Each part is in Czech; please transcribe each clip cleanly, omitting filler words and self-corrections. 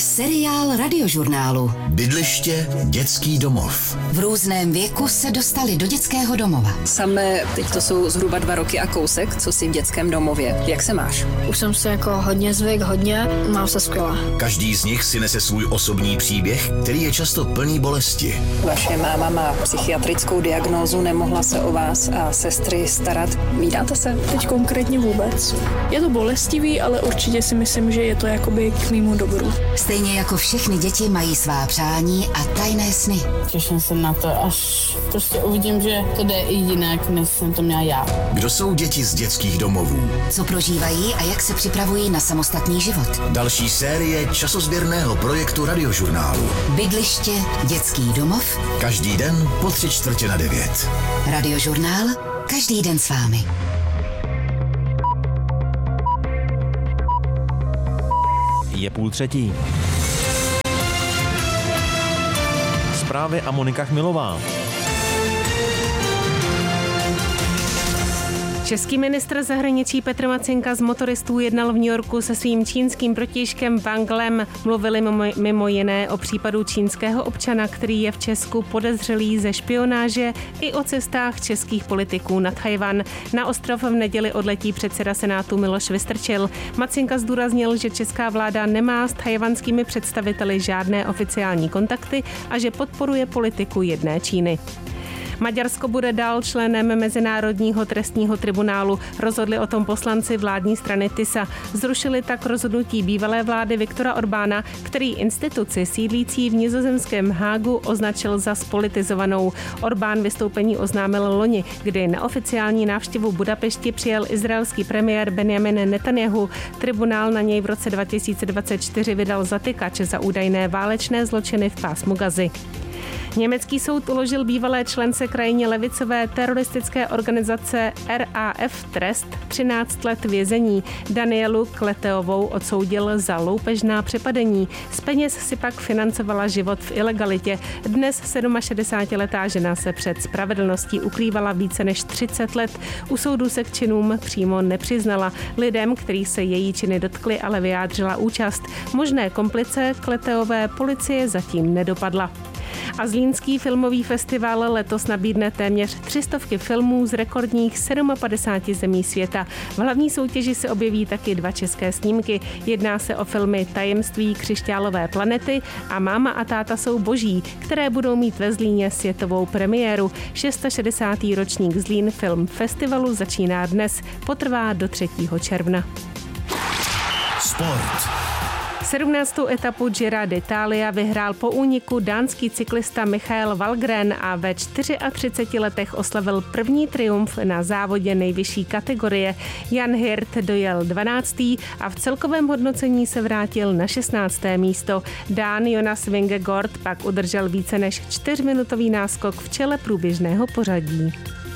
Seriál Radiožurnálu. Bydliště, dětský domov. V různém věku se dostali do dětského domova. Samé, teď to jsou zhruba 2 roky a kousek, co jsi v dětském domově. Jak se máš? Už jsem se jako hodně zvyk, mám se skvěle. Každý z nich si nese svůj osobní příběh, který je často plný bolesti. Vaše máma má psychiatrickou diagnózu, nemohla se o vás a sestry starat. Vídáte se? Teď konkrétně vůbec. Je to bolestivý, ale určitě si myslím, že je to jakoby k mému dobru. Stejně jako všechny děti mají svá přání a tajné sny. Těším se na to, až prostě uvidím, že to jde i jinak, než jsem to měla já. Kdo jsou děti z dětských domovů? Co prožívají a jak se připravují na samostatný život? Další série časozběrného projektu Radiožurnálu. Bydliště, dětský domov. Každý den po 8:45. Radiožurnál, každý den s vámi. Je 2:30. Zprávy a Monika Chmilová. Český ministr zahraničí Petr Matsinka z motoristů jednal v New Yorku se svým čínským protějškem Wanglem. Mluvili mimo jiné o případu čínského občana, který je v Česku podezřelý ze špionáže, i o cestách českých politiků na Tchaj-wan. Na ostrov v neděli odletí předseda Senátu Miloš Vystrčil. Matsinka zdůraznil, že česká vláda nemá s tchajwanskými představiteli žádné oficiální kontakty a že podporuje politiku jedné Číny. Maďarsko bude dál členem Mezinárodního trestního tribunálu. Rozhodli o tom poslanci vládní strany TISA. Zrušili tak rozhodnutí bývalé vlády Viktora Orbána, který instituci sídlící v nizozemském Hágu označil za spolitizovanou. Orbán vystoupení oznámil loni, kdy na oficiální návštěvu Budapešti přijel izraelský premiér Benjamin Netanjahu. Tribunál na něj v roce 2024 vydal zatykač za údajné válečné zločiny v pásmu Gazy. Německý soud uložil bývalé člence krajně levicové teroristické organizace RAF trest 13 let vězení. Danielu Kleteovou odsoudil za loupežná přepadení. Z peněz si pak financovala život v ilegalitě. Dnes 67letá žena se před spravedlností ukrývala více než 30 let. U soudu se k činům přímo nepřiznala. Lidem, kterých se její činy dotkly, ale vyjádřila účast. Možné komplice Kleteové policie zatím nedopadla. A Zlínský filmový festival letos nabídne téměř 300 filmů z rekordních 57 zemí světa. V hlavní soutěži se objeví taky 2 české snímky. Jedná se o filmy Tajemství křišťálové planety a Máma a táta jsou boží, které budou mít ve Zlíně světovou premiéru. 660. ročník Zlín Film Festivalu začíná dnes, potrvá do 3. června. Sport. 17. etapu Giro d'Italia vyhrál po úniku dánský cyklista Michael Valgren a ve 34 letech oslavil první triumf na závodě nejvyšší kategorie. Jan Hirt dojel 12. a v celkovém hodnocení se vrátil na 16. místo. Dán Jonas Vingegaard pak udržel více než 4minutový náskok v čele průběžného pořadí.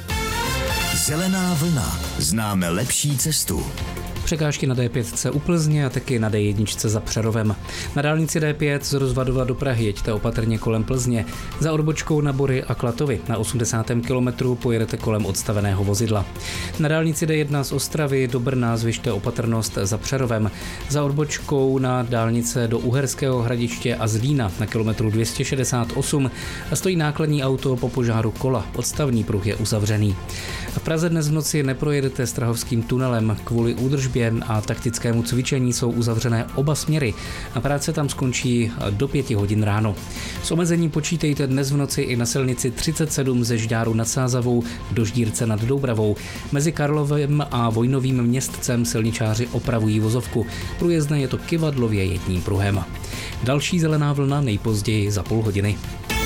Zelená vlna. Známe lepší cestu. Překážky na D5 u Plzně a taky na D1 za Přerovem. Na dálnici D5 z Rozvadova do Prahy jeďte opatrně kolem Plzně. Za odbočkou na Bory a Klatovy na 80. kilometru pojedete kolem odstaveného vozidla. Na dálnici D1 z Ostravy do Brna zvyšte opatrnost za Přerovem. Za odbočkou na dálnice do Uherského Hradiště a Zlína na kilometru 268 stojí nákladní auto po požáru kola. Odstavný pruh je uzavřený. V Praze dnes v noci neprojedete Strahovským tunelem. Kvůli údržbě a taktickému cvičení jsou uzavřené oba směry a práce tam skončí do 5 hodin ráno. S omezením počítejte dnes v noci i na silnici 37 ze Žďáru nad Sázavou do Ždírce nad Doubravou. Mezi Karlovem a Vojnovým Městcem silničáři opravují vozovku. Průjezdné je to kyvadlově jedním pruhem. Další zelená vlna nejpozději za půl hodiny.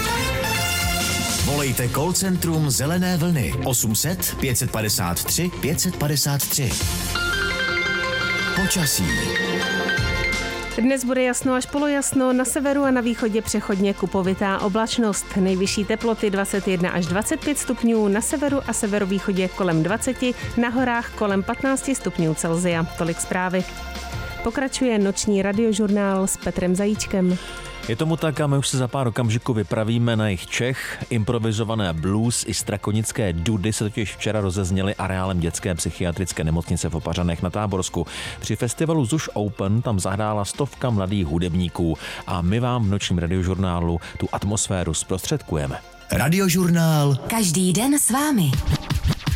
Volejte call centrum Zelené vlny 800 553 553. Počasí. Dnes bude jasno až polojasno, na severu a na východě přechodně kupovitá oblačnost. Nejvyšší teploty 21 až 25 stupňů, na severu a severovýchodě kolem 20, na horách kolem 15 stupňů Celsia. Tolik zprávy. Pokračuje noční radiožurnál s Petrem Zajíčkem. Je tomu tak a my už se za pár okamžiků vypravíme na jih Čech. Improvizované blues i strakonické dudy se totiž včera rozezněly areálem dětské psychiatrické nemocnice v Opařanech na Táborsku. Při festivalu Zuš Open tam zahrála 100 mladých hudebníků a my vám v nočním radiožurnálu tu atmosféru zprostředkujeme. Radiožurnál. Každý den s vámi.